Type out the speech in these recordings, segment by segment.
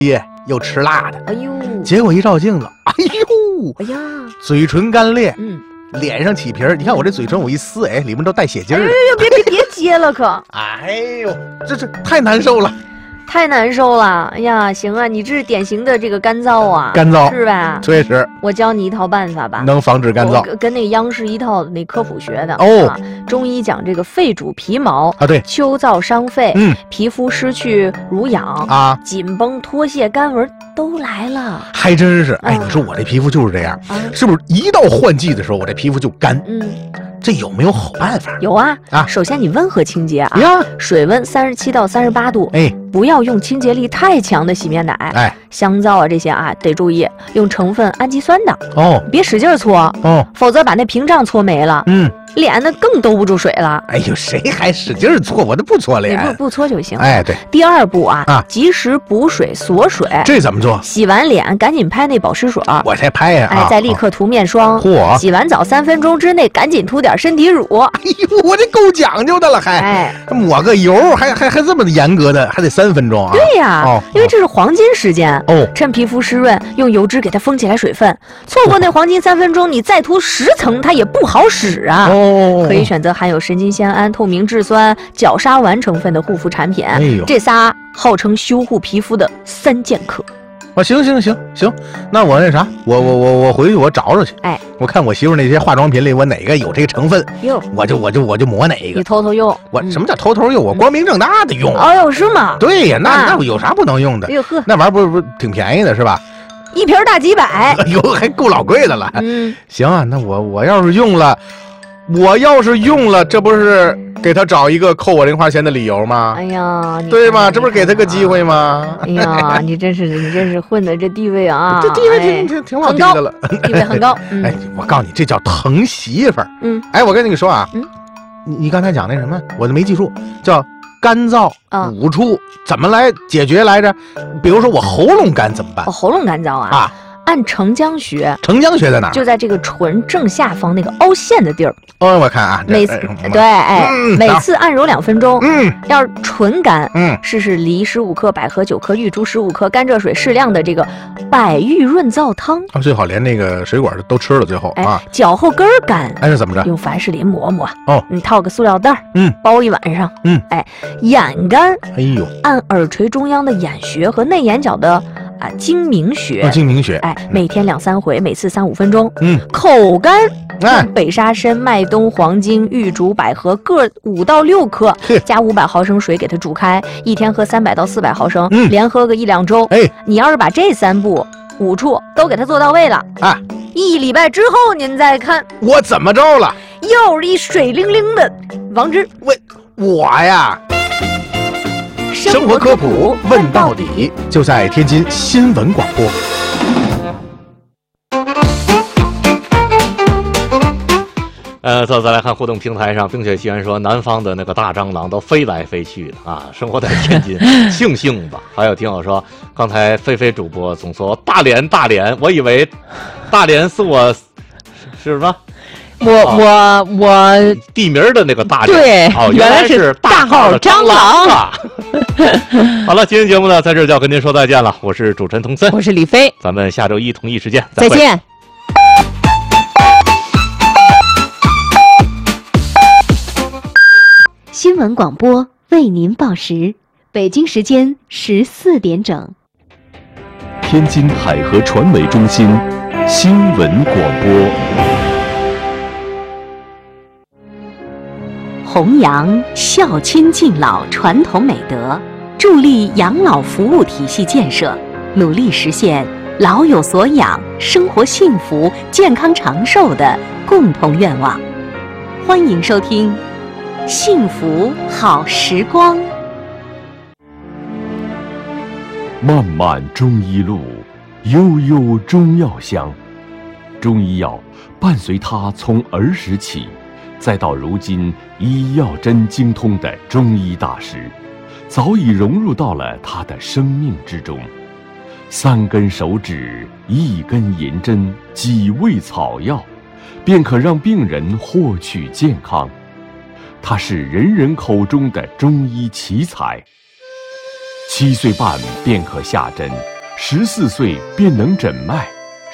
耶，又吃辣的， 哎呦， 结果一照镜子， 哎呀， 嘴唇干裂，脸上起皮儿。你看我这嘴唇，我一撕，哎，里面都带血筋儿。 哎呦，别接了可！ 哎呦，这太难受了。 太难受了，哎呀，行啊，你这是典型的这个干燥啊， 干燥是吧？ 确实， 我教你一套办法吧， 能防止干燥， 跟那个央视一套那科普学的哦。 中医讲这个肺主皮毛啊，对， 秋燥伤肺，皮肤失去濡养啊，紧绷脱屑干纹都来了， 还真是。哎，你说我这皮肤就是这样，是不是？一到换季的时候，我这皮肤就干。这有没有好办法？ 有啊，首先你温和清洁啊，水温37到38度， 哎， 不要用清洁力太强的洗面奶， 哎， 香皂啊这些啊得注意，用成分氨基酸的哦， 别使劲搓哦， 否则把那屏障搓没了，脸呢更兜不住水了。 哎呦，谁还使劲搓？我都不搓脸， 你不搓就行。 哎，对。 第二步啊，及时补水锁水。 这怎么做？ 洗完脸赶紧拍那保湿水， 我才拍呀。 哎，再立刻涂面霜。 嚯！ 洗完澡3分钟之内赶紧涂点身体乳。 哎呦，我这够讲究的了，还哎抹个油，还这么严格的，还得3分钟啊？ 对呀，因为这是黄金时间哦。 趁皮肤湿润，用油脂给它封起来水分。错过那黄金3分钟，你再涂10层，它也不好使啊。 哦， 可以选择含有神经酰胺、透明质酸、角鲨烷成分的护肤产品。 哎呦， 这仨号称修护皮肤的3剑客。 行，那我那啥，我回去我找找去。 哎， 我看我媳妇那些化妆品里，我哪个有这个成分，我就抹哪个。 你偷用？ 我什么叫偷用？我光明正大的用。 哦哟，是吗？ 对呀，那有啥不能用的？ 哎呦呵， 那玩意儿不是挺便宜的，是吧？ 一瓶大几百。 哎呦，还够老贵的了。行啊，那我要是用了，这不是给他找一个扣我零花钱的理由吗？ 哎呀， 对吧？这不是给他个机会吗？ 哎呀，你真是混的这地位啊！ 这地位挺往低的了， 地位很高。 哎，我告诉你，这叫疼媳妇儿。哎，我跟你说啊，你刚才讲那什么，我都没记住，叫干燥五处怎么来解决来着？比如说我喉咙干怎么办？ 喉咙干燥啊？按承浆穴在哪儿？ 就在这个唇正下方那个凹陷的地儿。 哦，我看啊， 每次按揉2分钟。要是唇干，试试梨15克、百合9克、玉竹15克，甘蔗水适量的这个百玉润燥汤。 最好连那个水果都吃了，最后啊。 脚后跟干， 是怎么着？ 用凡士林抹。 哦， 你套个塑料袋，包一晚上。眼干， 哎呦， 按耳垂中央的眼穴和内眼角的。睛明穴，每天2、3回，每次3、5分钟。口干，北沙参、麦冬、黄精、玉竹、百合各5到6克，加500毫升水给它煮开，一天喝300到400毫升，连喝个1、2周。你要是把这3步5处都给它做到位了，1礼拜之后您再看我怎么着了， 又是一水灵灵的王芝。 我呀。生活科普问到底，就在天津新闻广播。 再来看互动平台上，冰雪奇缘说南方的那个大蟑螂都飞来飞去的啊，生活在天津，庆幸吧。还有听友说，刚才菲主播总说大连，我以为大连是我是什么？ 我地名的那个大连， 对， 原来是大号蟑螂啊！好了，今天节目呢，在这儿就要跟您说再见了。我是主持人童森， 我是李飞， 咱们下周一同一时间再见。 新闻广播为您报时，北京时间14点整。 天津海河传媒中心新闻广播。 弘扬孝亲敬老传统美德，助力养老服务体系建设，努力实现老有所养、生活幸福、健康长寿的共同愿望。欢迎收听《幸福好时光》。 漫漫中医路，悠悠中药香。中医药伴随他从儿时起，再到如今医药真精通的中医大师，早已融入到了他的生命之中。3根手指，1根银针，几味草药，便可让病人获取健康。他是人人口中的中医奇才。 7岁半便可下针，14岁便能诊脉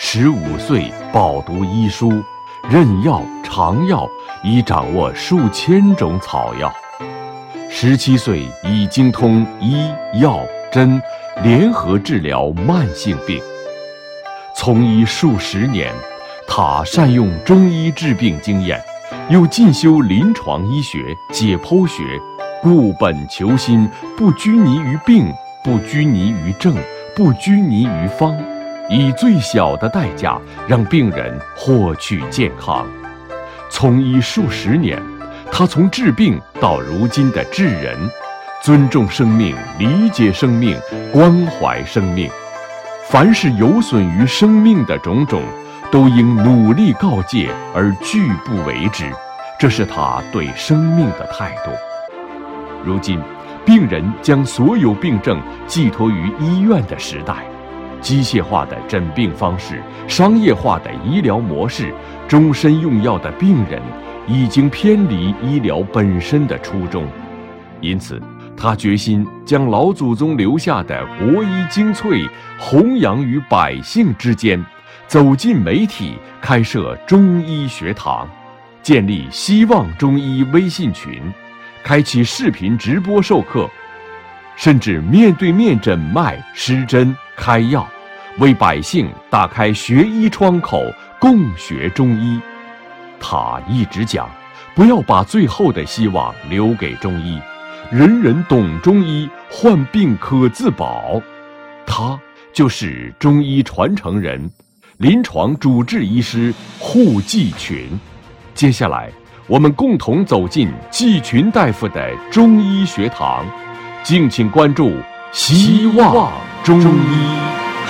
，15岁饱读医书，任药尝药，已掌握数千种草药。17岁已精通医药针，联合治疗慢性病。从医数十年，他善用中医治病经验，又进修临床医学、解剖学，固本求新，不拘泥于病，不拘泥于症，不拘泥于方，以最小的代价让病人获取健康。从医数十年，他从治病到如今的治人，尊重生命，理解生命，关怀生命。凡是有损于生命的种种，都应努力告诫而拒不为之，这是他对生命的态度。如今，病人将所有病症寄托于医院的时代，机械化的诊病方式，商业化的医疗模式，终身用药的病人，已经偏离医疗本身的初衷。因此，他决心将老祖宗留下的国医精粹弘扬于百姓之间，走进媒体，开设中医学堂，建立希望中医微信群，开启视频直播授课，甚至面对面诊脉施针开药，为百姓打开学医窗口，共学中医。他一直讲，不要把最后的希望留给中医，人人懂中医，患病可自保。他就是中医传承人，临床主治医师户继群。接下来，我们共同走进继群大夫的中医学堂，敬请关注希望中医。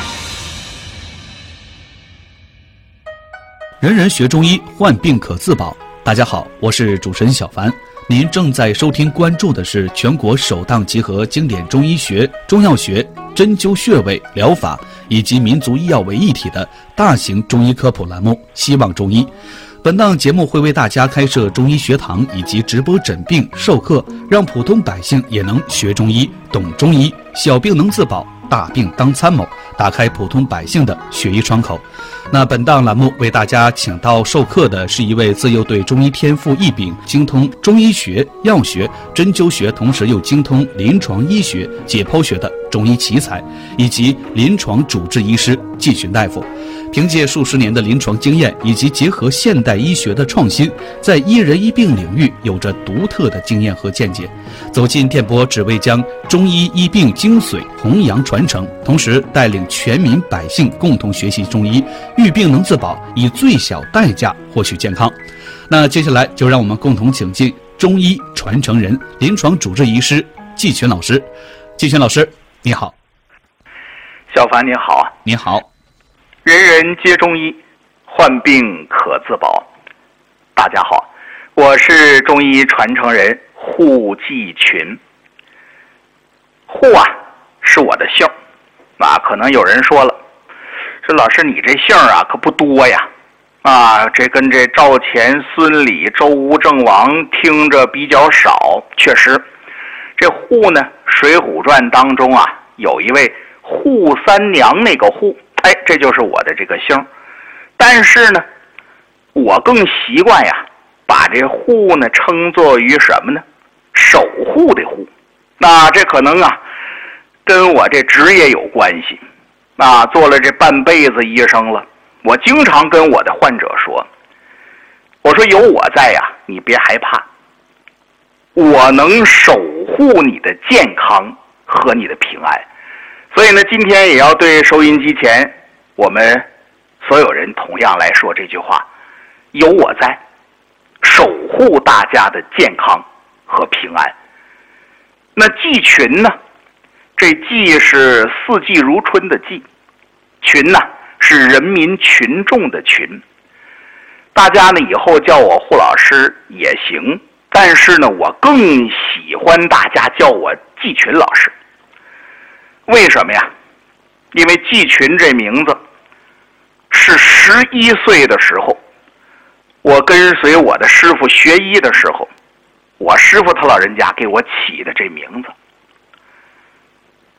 人人学中医，患病可自保。大家好，我是主持人小凡。您正在收听关注的是全国首档集合经典中医学、中药学、针灸穴位、疗法以及民族医药为一体的大型中医科普栏目《希望中医》。本档节目会为大家开设中医学堂以及直播诊病授课，让普通百姓也能学中医、懂中医，小病能自保，大病当参谋，打开普通百姓的学医窗口。那本档栏目为大家请到授课的是一位自幼对中医天赋异禀，精通中医学、药学、针灸学，同时又精通临床医学、解剖学的中医奇才，以及临床主治医师季群大夫。凭借数十年的临床经验以及结合现代医学的创新，在医人医病领域有着独特的经验和见解。走进电波，只为将中医医病精髓弘扬传承，同时带领全民百姓共同学习中医，遇病能自保，以最小代价获取健康。那接下来就让我们共同请进中医传承人、临床主治医师季群老师。季群老师，你好。 小凡你好。 你好。 人人皆中医，患病可自保。大家好，我是中医传承人户继群。户啊，是我的姓。可能有人说了，说老师你这姓啊可不多呀，这跟这赵钱孙李周吴郑王听着比较少。确实，这户呢，《水浒传》当中啊有一位扈三娘，那个扈。这就是我的这个姓，但是呢，我更习惯呀，把这户呢称作于什么呢？守护的护。那这可能啊，跟我这职业有关系。做了这半辈子医生了，我经常跟我的患者说，我说有我在呀，你别害怕，我能守护你的健康和你的平安。所以呢，今天也要对收音机前我们所有人同样来说这句话，有我在，守护大家的健康和平安。那季群呢，这季是四季如春的季，群呢是人民群众的群。大家呢以后叫我户老师也行，但是呢我更喜欢大家叫我季群老师。为什么呀？因为季群这名字是11岁的时候，我跟随我的师傅学医的时候，我师傅他老人家给我起的这名字。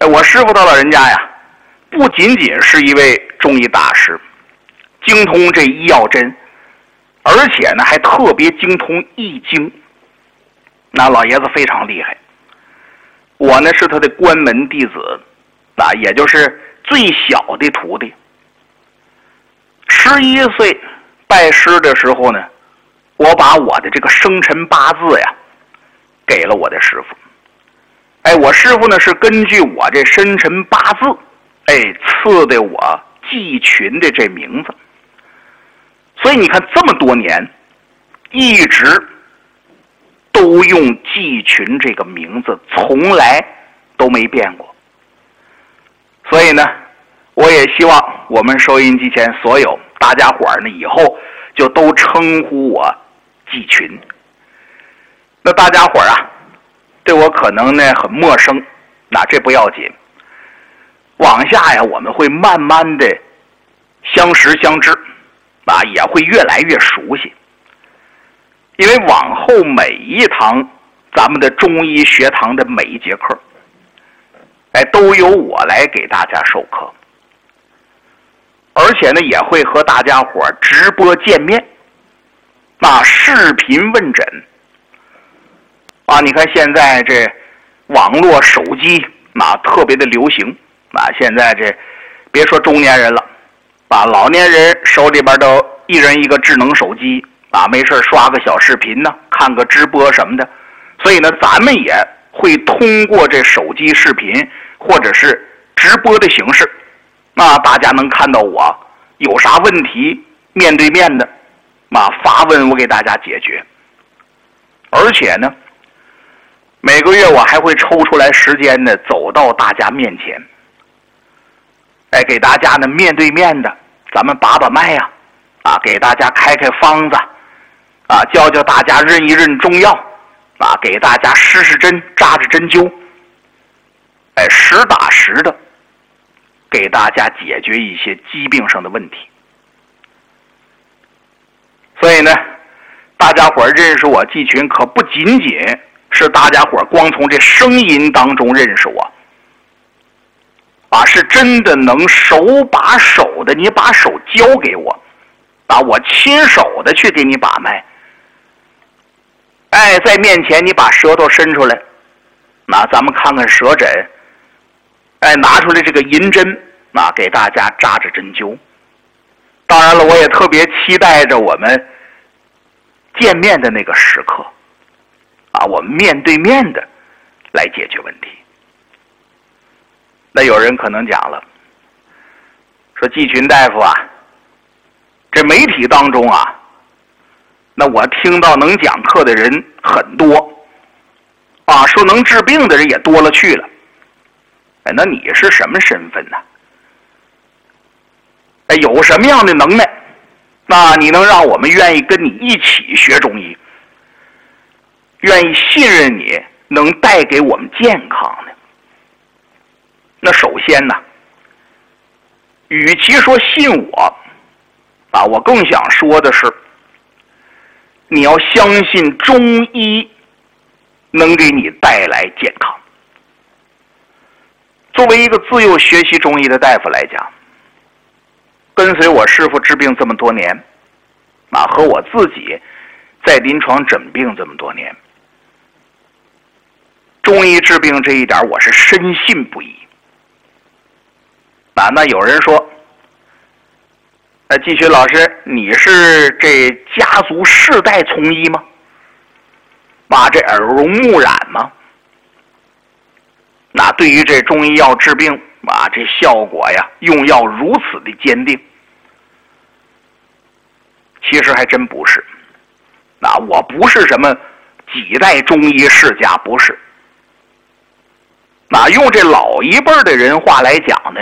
我师傅他老人家呀，不仅仅是一位中医大师，精通这医药针，而且呢还特别精通易经。那老爷子非常厉害。我呢是他的关门弟子，也就是最小的徒弟。11岁拜师的时候呢，我把我的这个生辰八字呀给了我的师傅。我师傅呢是根据我这生辰八字，赐的我季群的这名字。所以你看这么多年，一直都用季群这个名字，从来都没变过。所以呢，我也希望我们收音机前所有大家伙呢，以后就都称呼我季群。那大家伙啊，对我可能呢很陌生，那这不要紧。往下呀，我们会慢慢的相识相知，也会越来越熟悉。因为往后每一堂咱们的中医学堂的每一节课，都由我来给大家授课，而且呢也会和大家伙直播见面，视频问诊。你看现在这网络手机特别的流行，现在这别说中年人了，老年人手里边都一人一个智能手机，没事刷个小视频呢，看个直播什么的。所以呢，咱们也会通过这手机视频或者是直播的形式，大家能看到我有啥问题，面对面的发问，我给大家解决。而且呢，每个月我还会抽出来时间呢，走到大家面前，给大家呢面对面的咱们把脉呀，给大家开方子，教大家认一认中药，给大家施针扎着针灸，实打实的给大家解决一些疾病上的问题。所以呢，大家伙认识我季群，可不仅仅是大家伙光从这声音当中认识我，是真的能手把手的，你把手交给我，我亲手的去给你把脉。在面前你把舌头伸出来，咱们看看舌诊，拿出来这个银针，给大家扎着针灸。当然了，我也特别期待着我们见面的那个时刻，我们面对面的来解决问题。那有人可能讲了，说季群大夫这媒体当中那我听到能讲课的人很多，说能治病的人也多了去了。那你是什么身份呢？有什么样的能耐，你能让我们愿意跟你一起学中医，愿意信任你能带给我们健康呢？那首先呢，与其说信我，我更想说的是，你要相信中医能给你带来健康。作为一个自幼学习中医的大夫来讲，跟随我师傅治病这么多年，和我自己在临床诊病这么多年，中医治病这一点我是深信不疑。那有人说，季群老师，你是这家族世代从医吗？这耳濡目染吗？那对于这中医药治病，这效果呀，用药如此的坚定，其实还真不是。我不是什么几代中医世家，不是。用这老一辈的人话来讲呢，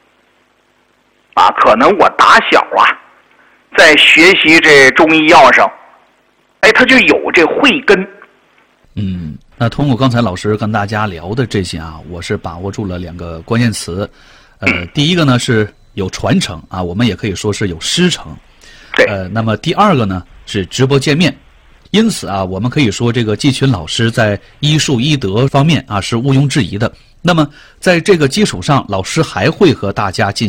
可能我打小在学习这中医药上，他就有这慧根。 那通过刚才老师跟大家聊的这些我是把握住了2个关键词。第一个呢是有传承我们也可以说是有师承。 对。 那么第二个呢是直播见面。 因此啊，我们可以说这个季群老师在医术医德方面啊是毋庸置疑的。那么在这个基础上，老师还会和大家进行